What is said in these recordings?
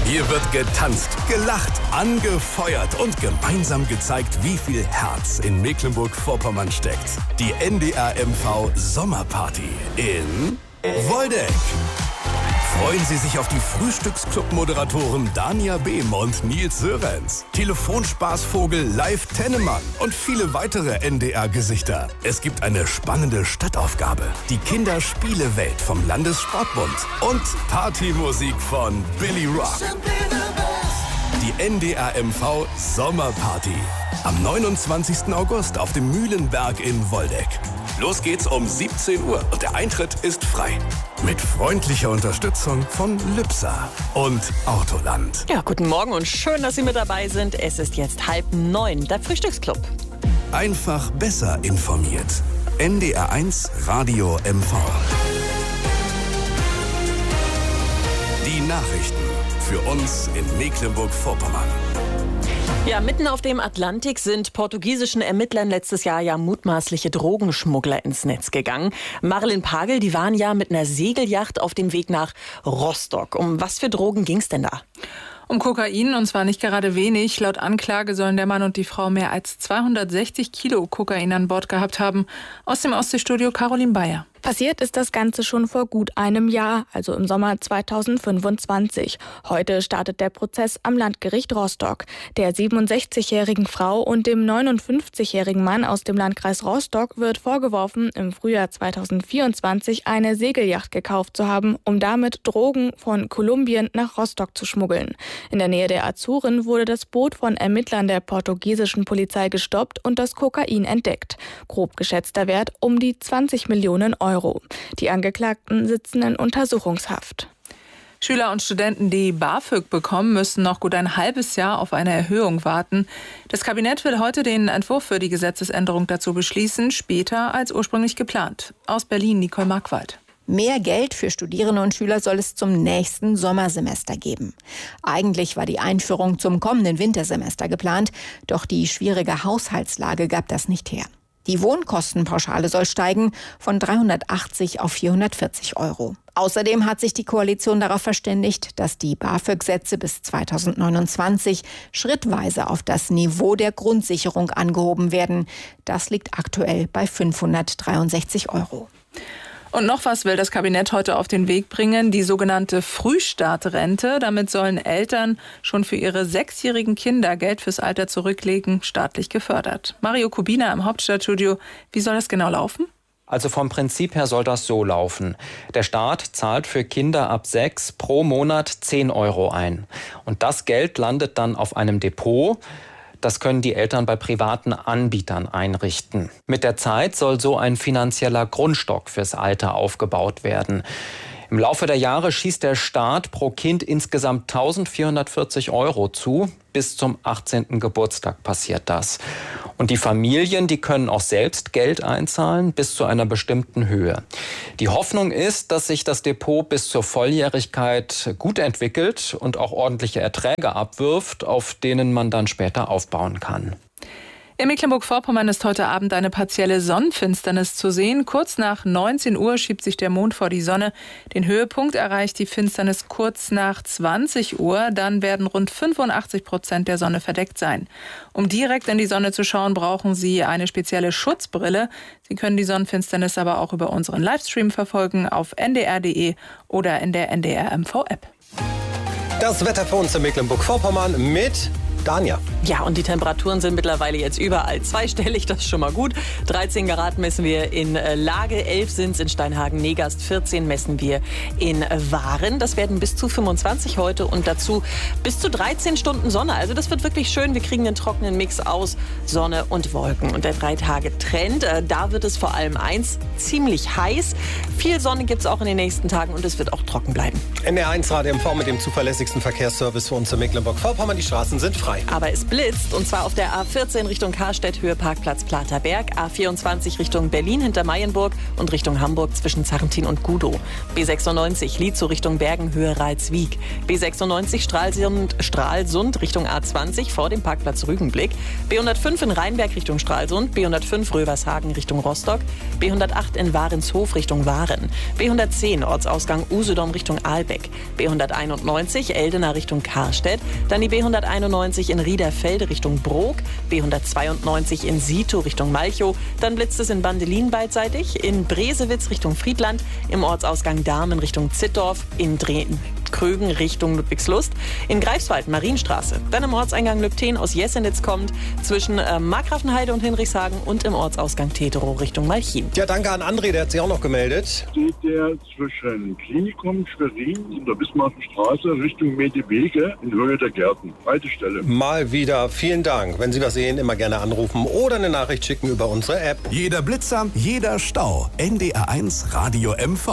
Hier wird getanzt, gelacht, angefeuert und gemeinsam gezeigt, wie viel Herz in Mecklenburg-Vorpommern steckt. Die NDR-MV Sommerparty in Woldeck. Freuen Sie sich auf die Frühstücksclub-Moderatoren Dania Behm und Nils Sörenz, Telefonspaßvogel Live Tennemann und viele weitere NDR-Gesichter. Es gibt eine spannende Stadtaufgabe, die Kinderspielewelt vom Landessportbund und Partymusik von Billy Rock. Die NDR-MV Sommerparty am 29. August auf dem Mühlenberg in Woldeck. Los geht's um 17 Uhr und der Eintritt ist frei. Mit freundlicher Unterstützung von Lübser und Autoland. Ja, guten Morgen und schön, dass Sie mit dabei sind. Es ist jetzt 8:30, der Frühstücksclub. Einfach besser informiert. NDR1 Radio MV. Die Nachrichten für uns in Mecklenburg-Vorpommern. Ja, mitten auf dem Atlantik sind portugiesischen Ermittlern letztes Jahr ja mutmaßliche Drogenschmuggler ins Netz gegangen. Marilyn Pagel, die waren ja mit einer Segelyacht auf dem Weg nach Rostock. Um was für Drogen ging's denn da? Um Kokain, und zwar nicht gerade wenig. Laut Anklage sollen der Mann und die Frau mehr als 260 Kilo Kokain an Bord gehabt haben. Aus dem Ostseestudio Caroline Bayer. Passiert ist das Ganze schon vor gut einem Jahr, also im Sommer 2025. Heute startet der Prozess am Landgericht Rostock. Der 67-jährigen Frau und dem 59-jährigen Mann aus dem Landkreis Rostock wird vorgeworfen, im Frühjahr 2024 eine Segelyacht gekauft zu haben, um damit Drogen von Kolumbien nach Rostock zu schmuggeln. In der Nähe der Azoren wurde das Boot von Ermittlern der portugiesischen Polizei gestoppt und das Kokain entdeckt. Grob geschätzter Wert um die 20 Millionen Euro. Die Angeklagten sitzen in Untersuchungshaft. Schüler und Studenten, die BAföG bekommen, müssen noch gut ein halbes Jahr auf eine Erhöhung warten. Das Kabinett will heute den Entwurf für die Gesetzesänderung dazu beschließen, später als ursprünglich geplant. Aus Berlin, Nicole Markwald. Mehr Geld für Studierende und Schüler soll es zum nächsten Sommersemester geben. Eigentlich war die Einführung zum kommenden Wintersemester geplant, doch die schwierige Haushaltslage gab das nicht her. Die Wohnkostenpauschale soll steigen von 380 auf 440 Euro. Außerdem hat sich die Koalition darauf verständigt, dass die BAföG-Sätze bis 2029 schrittweise auf das Niveau der Grundsicherung angehoben werden. Das liegt aktuell bei 563 Euro. Und noch was will das Kabinett heute auf den Weg bringen, die sogenannte Frühstartrente. Damit sollen Eltern schon für ihre 6-jährigen Kinder Geld fürs Alter zurücklegen, staatlich gefördert. Mario Kubina im Hauptstadtstudio. Wie soll das genau laufen? Also vom Prinzip her soll das so laufen. Der Staat zahlt für Kinder ab 6 pro Monat 10 Euro ein. Und das Geld landet dann auf einem Depot. Das können die Eltern bei privaten Anbietern einrichten. Mit der Zeit soll so ein finanzieller Grundstock fürs Alter aufgebaut werden. Im Laufe der Jahre schießt der Staat pro Kind insgesamt 1.440 Euro zu. Bis zum 18. Geburtstag passiert das. Und die Familien, die können auch selbst Geld einzahlen bis zu einer bestimmten Höhe. Die Hoffnung ist, dass sich das Depot bis zur Volljährigkeit gut entwickelt und auch ordentliche Erträge abwirft, auf denen man dann später aufbauen kann. In Mecklenburg-Vorpommern ist heute Abend eine partielle Sonnenfinsternis zu sehen. Kurz nach 19 Uhr schiebt sich der Mond vor die Sonne. Den Höhepunkt erreicht die Finsternis kurz nach 20 Uhr. Dann werden rund 85% der Sonne verdeckt sein. Um direkt in die Sonne zu schauen, brauchen Sie eine spezielle Schutzbrille. Sie können die Sonnenfinsternis aber auch über unseren Livestream verfolgen auf ndr.de oder in der NDR-MV-App. Das Wetter für uns in Mecklenburg-Vorpommern mit Dania. Ja, und die Temperaturen sind mittlerweile jetzt überall zweistellig, das ist schon mal gut. 13 Grad messen wir in Lage, 11 sind es in Steinhagen-Negast, 14 messen wir in Waren. Das werden bis zu 25 heute und dazu bis zu 13 Stunden Sonne. Also das wird wirklich schön. Wir kriegen einen trockenen Mix aus Sonne und Wolken. Und der 3-Tage-Trend, da wird es vor allem ziemlich heiß. Viel Sonne gibt es auch in den nächsten Tagen und es wird auch trocken bleiben. NDR1 Radio MV mit dem zuverlässigsten Verkehrsservice für uns in Mecklenburg-Vorpommern. Die Straßen sind frei. Mai. Aber es blitzt, und zwar auf der A14 Richtung Karstedt, Höhe Parkplatz Platerberg, A24 Richtung Berlin hinter Mayenburg und Richtung Hamburg zwischen Zarrentin und Gudow. B96 Lietzow Richtung Bergen, Höhe Reitswiek. B96 Stralsund Richtung A20 vor dem Parkplatz Rügenblick. B105 in Rheinberg Richtung Stralsund. B105 Rövershagen Richtung Rostock. B108 in Warenshof Richtung Waren. B110 Ortsausgang Usedom Richtung Ahlbeck. B191 Eldener Richtung Karstedt. Dann die B191 in Riederfelde Richtung Brok. B192 in Sito Richtung Malchow. Dann blitzt es in Bandelin beidseitig. In Bresewitz Richtung Friedland. Im Ortsausgang Dahmen Richtung Zittdorf. In Krögen Richtung Ludwigslust. In Greifswald Marienstraße. Dann im Ortseingang Lübten aus Jessenitz kommt. Zwischen Markgrafenheide und Hinrichshagen. Und im Ortsausgang Teterow Richtung Malchin. Ja, danke an André, der hat sich auch noch gemeldet. Steht der zwischen Klinikum Schwerin und der Bismarckstraße Richtung Medewege in Höhe der Gärten. Haltestelle. Mal wieder, vielen Dank. Wenn Sie was sehen, immer gerne anrufen oder eine Nachricht schicken über unsere App. Jeder Blitzer, jeder Stau. NDR1 Radio MV.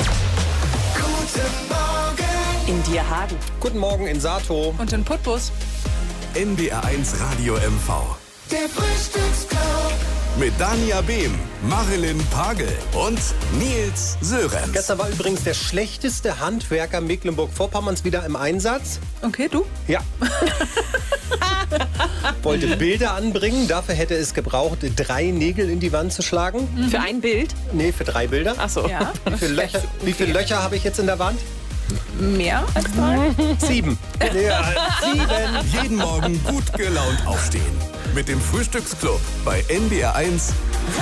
In Dierhagen. Guten Morgen in Sato. Und in Putbus. NDR1 Radio MV. Der Frühstücksclub. Mit Dania Behm, Marilyn Pagel und Nils Sörenz. Gestern war übrigens der schlechteste Handwerker Mecklenburg-Vorpommerns wieder im Einsatz. Okay, du? Ja. Wollte Bilder anbringen, dafür hätte es gebraucht, 3 Nägel in die Wand zu schlagen. Für ein Bild? Nee, für 3 Bilder. Ach so. Ja. Wie viele Löcher habe ich jetzt in der Wand? Mehr als 3? 7. Ja, 7. Jeden Morgen gut gelaunt aufstehen. Mit dem Frühstücksclub bei NDR1